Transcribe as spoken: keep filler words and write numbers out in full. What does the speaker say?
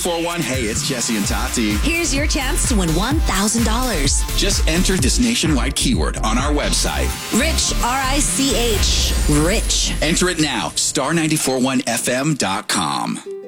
four one, hey, it's Jesse and Tati. Here's your chance to win one thousand dollars. Just enter this nationwide keyword on our website. Rich, R I C H. Rich. Enter it now, star nine four one f m dot com.